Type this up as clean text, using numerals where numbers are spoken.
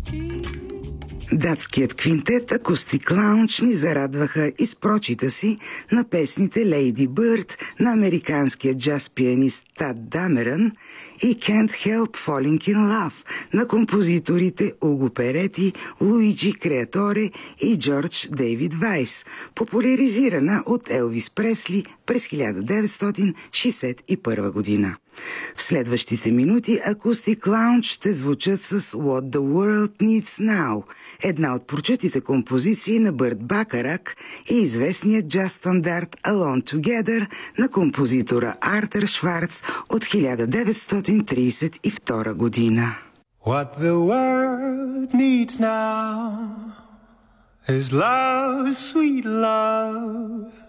Датският квинтет Acoustic Lounge ни зарадваха и с прочита си на песните Lady Bird на американския джаз пианист Тад Дамерън и Can't Help Falling in Love на композиторите Уго Перети, Луиджи Креаторе и Джордж Дейвид Вайс, популяризирана от Елвис Пресли през 1961 година. В следващите минути Acoustic Lounge ще звучат с What the World Needs Now, една от прочутите композиции на Бърт Бакарак и известният джаз стандарт Alone Together на композитора Артър Шварц от 1932 година. What the world needs now is love, sweet love.